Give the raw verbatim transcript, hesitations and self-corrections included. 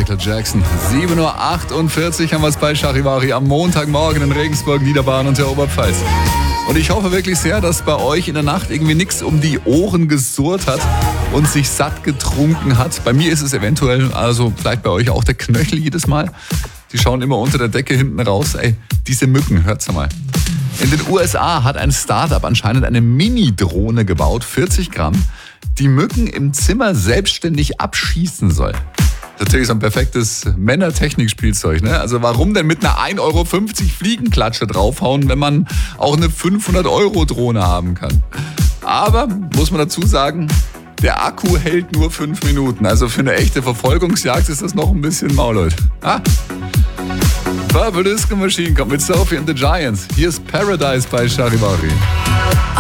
Michael Jackson. sieben Uhr achtundvierzig haben wir es bei Charivari am Montagmorgen in Regensburg, Niederbayern und der Oberpfalz. Und ich hoffe wirklich sehr, dass bei euch in der Nacht irgendwie nichts um die Ohren gesurrt hat und sich satt getrunken hat. Bei mir ist es eventuell, also vielleicht bei euch auch der Knöchel jedes Mal. Die schauen immer unter der Decke hinten raus. Ey, diese Mücken, hört's mal. In den U S A hat ein Startup anscheinend eine Mini-Drohne gebaut, vierzig Gramm, die Mücken im Zimmer selbstständig abschießen soll. Natürlich so ein perfektes Männer-Technik-Spielzeug, ne? Also warum denn mit einer ein Euro fünfzig Fliegenklatsche draufhauen, wenn man auch eine fünfhundert Euro Drohne haben kann? Aber, muss man dazu sagen, der Akku hält nur fünf Minuten. Also für eine echte Verfolgungsjagd ist das noch ein bisschen mau, Leute. Ah? Purple Disco Machine kommt mit Sophie and the Giants. Hier ist Paradise bei Charivari.